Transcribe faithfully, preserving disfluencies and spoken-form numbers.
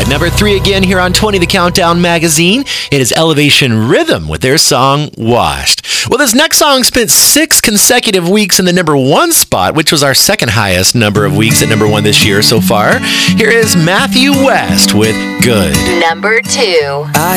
At number three again here on twenty The Countdown magazine, it is Elevation Rhythm with their song Washed. Well, this next song spent six consecutive weeks in the number one spot, which was our second highest number of weeks at number one this year so far. Here is Matthew West with Good. Number two. I